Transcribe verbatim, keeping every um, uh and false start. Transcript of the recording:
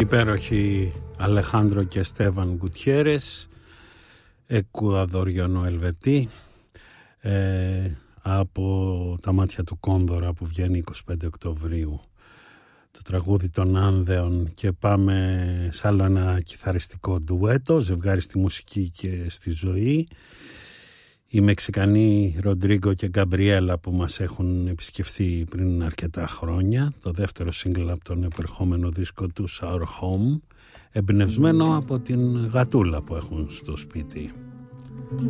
Υπέροχοι Αλεχάνδρο και Στέβαν Γκουτιέρες, Εκουαδοριανό Ελβετή, ε, από τα μάτια του Κόνδωρα που βγαίνει εικοστή πέμπτη Οκτωβρίου, το τραγούδι των Άνδεων. Και πάμε σε άλλο ένα κιθαριστικό ντουέτο, ζευγάρι στη μουσική και στη ζωή. Οι Μεξικανοί Ροντρίγκο και Γκαμπριέλα που μας έχουν επισκεφθεί πριν αρκετά χρόνια, το δεύτερο σύγκλ από τον επερχόμενο δίσκο του Our Home, εμπνευσμένο από την γατούλα που έχουν στο σπίτι.